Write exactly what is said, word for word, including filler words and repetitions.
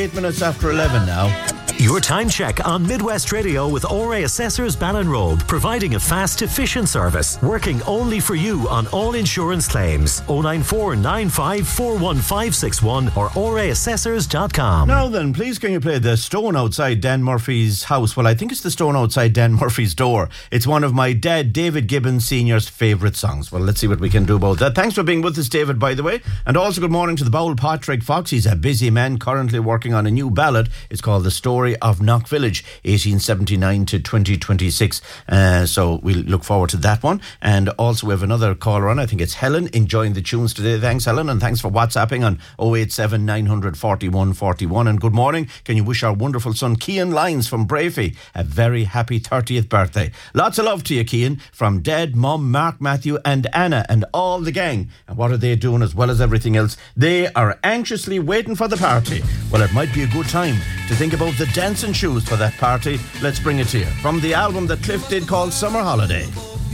Eight minutes after eleven now. Your time check on Midwest Radio with O R A Assessors Ballinrobe, providing a fast, efficient service, working only for you on all insurance claims. oh nine four nine five four one five six one or O R A assessors dot com. Now then, please can you play the stone outside Dan Murphy's house? Well, I think it's the stone outside Dan Murphy's door. It's one of my dad, David Gibbons Senior's favourite songs. Well, let's see what we can do about that. Thanks for being with us, David, by the way. And also good morning to the Bowl Patrick Fox. He's a busy man currently working on a new ballad. It's called The Story of Knock Village, eighteen seventy-nine to twenty twenty-six. Uh, so we'll look forward to that one. And also we have another caller on. I think it's Helen, enjoying the tunes today. Thanks, Helen, and thanks for WhatsApping on oh eight seven nine four one four one. And good morning. Can you wish our wonderful son Cian Lyons from Brafey a very happy thirtieth birthday? Lots of love to you, Cian, from Dad, Mum, Mark, Matthew and Anna and all the gang. And what are they doing as well as everything else? They are anxiously waiting for the party. Well, it might be a good time to think about the dancing shoes for that party. Let's bring it here from the album that Cliff did called Summer Holiday.